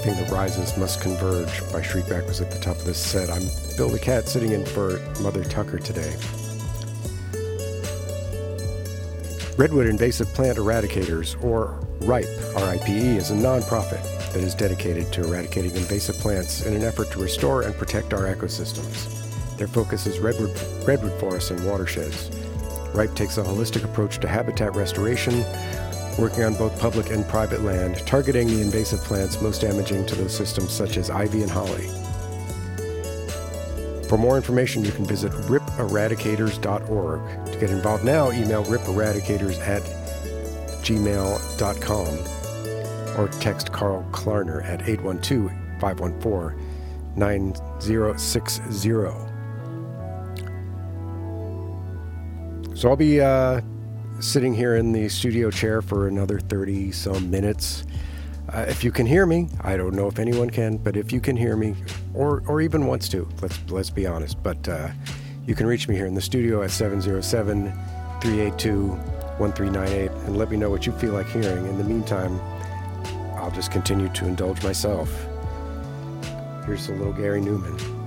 everything that rises must converge by Shriekback was at the top of this set. I'm Bill the Cat sitting in for Mother Tucker today. Redwood Invasive Plant Eradicators, or RIPE, R-I-P-E, is a nonprofit that is dedicated to eradicating invasive plants in an effort to restore and protect our ecosystems. Their focus is redwood forests and watersheds. RIPE takes a holistic approach to habitat restoration, working on both public and private land, targeting the invasive plants most damaging to those systems such as ivy and holly. For more information, you can visit riperadicators.org. To get involved now, email riperadicators@gmail.com or text Carl Klarner at 812-514-9060. So I'll be sitting here in the studio chair for another 30-some minutes. If you can hear me, I don't know if anyone can, but if you can hear me, or even wants to, let's be honest. But you can reach me here in the studio at 707-382-1398 and let me know what you feel like hearing. In the meantime, I'll just continue to indulge myself. Here's a little Gary Newman.